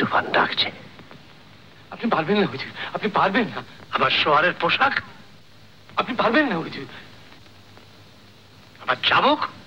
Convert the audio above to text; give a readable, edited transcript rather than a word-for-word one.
তুফান ডাকছে। আপনি পারবেন না হুজুর, আপনি পারবেন না। আমার শোয়ারের পোশাক আপনি পারবেন না হুজুর। আমার চাবুক